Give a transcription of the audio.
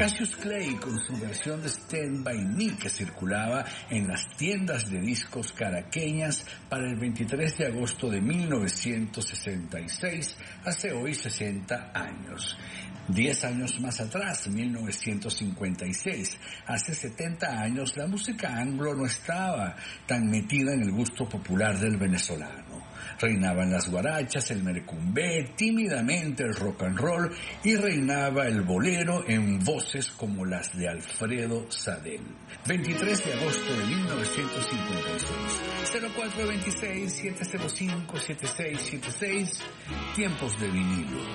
Cassius Clay con su versión de Stand By Me que circulaba en las tiendas de discos caraqueñas para el 23 de agosto de 1966, hace hoy 60 años. 10 años más atrás, 1956, hace 70 años, la música anglo no estaba tan metida en el gusto popular del venezolano. Reinaban las guarachas, el merecumbé, tímidamente el rock and roll y reinaba el bolero en voces como las de Alfredo Sadel. 23 de agosto de 1956, 0426-705-7676, tiempos de vinilo.